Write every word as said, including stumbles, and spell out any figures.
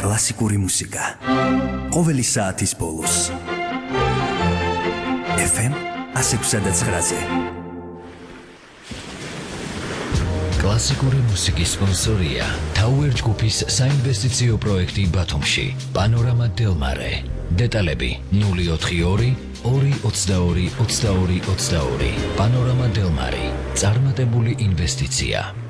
კლასიკური მუსიკა. ყოველი საათის ბოლოს. ეფ ემ one oh six point nine-ზე. კლასიკური მუსიკის სპონსორია Tower ჯგუფის საინვესტიციო პროექტი ბათუმში. პანორამა დელმარე. დეტალები null four two two twenty-two twenty-two twenty-two. პანორამა დელმარი. წარმატებული ინვესტიცია.